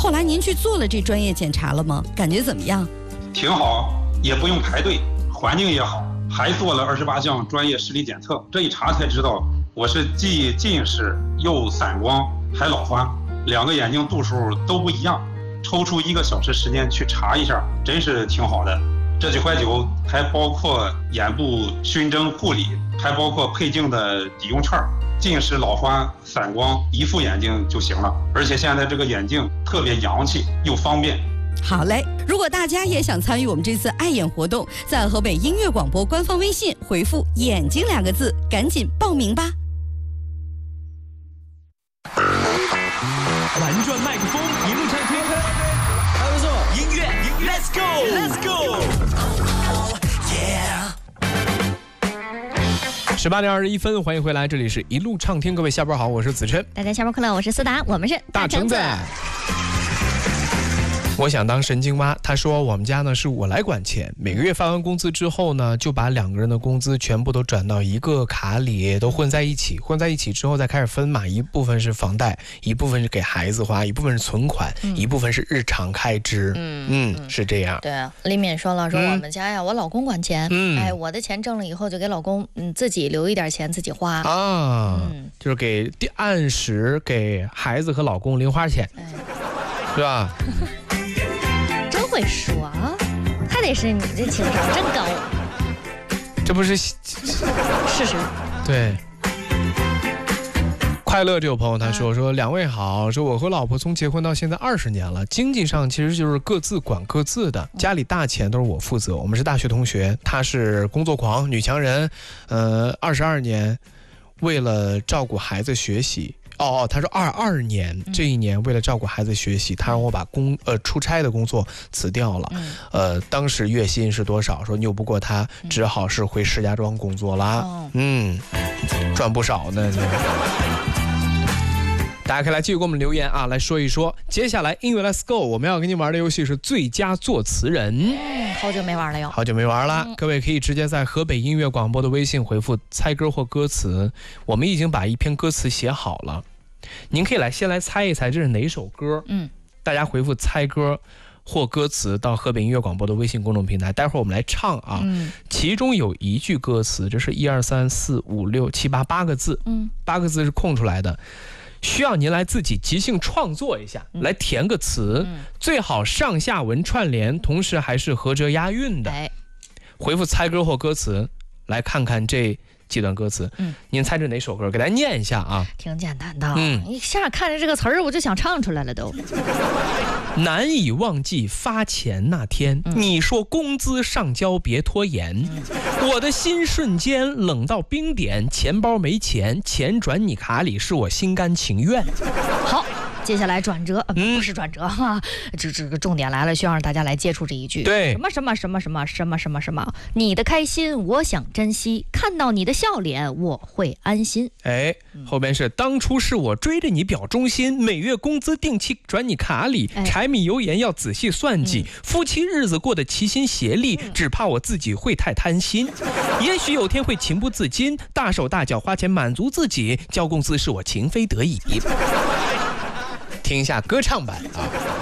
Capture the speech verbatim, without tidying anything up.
后来您去做了这专业检查了吗？感觉怎么样？ 挺好，也不用排队，环境也好，还做了二十八项专业视力检测。这一查才知道，我是既近视又散光还老花，两个眼睛度数都不一样。抽出一个小时时间去查一下，真是挺好的。这几块酒还包括眼部熏蒸护理，还包括配镜的抵用券。近视、老花、散光，一副眼镜就行了。而且现在这个眼镜特别洋气又方便。 好嘞，如果大家也想参与我们这次爱眼活动，在河北音乐广播官方微信回复“眼睛”两个字，赶紧报名吧。 玩转麦克风，一路畅听，还不错。音乐 ，Let's go，Let's go。十八点二十一分，欢迎回来，这里是一路畅听，各位下班好，我是子琛。 大家下班快乐，我是思达，我们是大橙子。我想当神经妈，他说我们家呢是我来管钱，每个月发完工资之后呢，就把两个人的工资全部都转到一个卡里，都混在一起，混在一起之后再开始分嘛，一部分是房贷，一部分是给孩子花，一部分是存款，嗯、一部分是日常开支。嗯嗯，是这样。 对啊，李敏说了，说我们家呀，嗯、我老公管钱，嗯，哎，我的钱挣了以后就给老公，嗯，自己留一点钱自己花啊，嗯、就是给按时给孩子和老公零花钱，哎、是吧？ 会说啊，还得是你这情商真高， 这不是事实。 对，快乐这位朋友他说说两位好，说我和老婆从结婚到现在二十年了，经济上其实就是各自管各自的，家里大钱都是我负责。我们是大学同学，她是工作狂女强人，呃，二十二年，为了照顾孩子学习。哦哦，他说二二年这一年为了照顾孩子学习，他让我把工呃出差的工作辞掉了，嗯、呃，当时月薪是多少？说拗不过他，只好是回石家庄工作啦，哦、嗯，赚不少呢。大家可以来继续给我们留言啊，来说一说接下来音乐 Let's Go， 我们要跟你玩的游戏是最佳作词人。 嗯，好久没玩了哟， 好久没玩了。嗯、各位可以直接在河北音乐广播的微信回复猜歌或歌词，我们已经把一篇歌词写好了。您可以来先来猜一猜这是哪首歌，嗯，大家回复猜歌或歌词到河北音乐广播的微信公众平台，待会儿我们来唱啊，嗯、其中有一句歌词，这是一二三四五六七八八个字，嗯，八个字是空出来的，需要您来自己即兴创作一下，嗯、来填个词，嗯、最好上下文串联，同时还是合辙押韵的，哎、回复猜歌或歌词，来看看这几段歌词，嗯，您猜这哪首歌？给大家念一下啊。 挺简单的，嗯，一下看着这个词儿，我就想唱出来了都。 难以忘记发钱那天，嗯、你说工资上交别拖延，嗯、我的心瞬间冷到冰点，钱包没钱，钱转你卡里是我心甘情愿。 好。接下来转折，呃、不是转折哈，这这个重点来了，需要让大家来接触这一句。 对， 什么什么什么什么什么什么什么，你的开心我想珍惜，看到你的笑脸我会安心。 哎，后边是当初是我追着你表忠心，每月工资定期转你卡里，哎、柴米油盐要仔细算计，嗯、夫妻日子过得齐心协力，嗯、只怕我自己会太贪心，也许有天会情不自禁，大手大脚花钱满足自己，交工资是我情非得已。听一下歌唱版啊。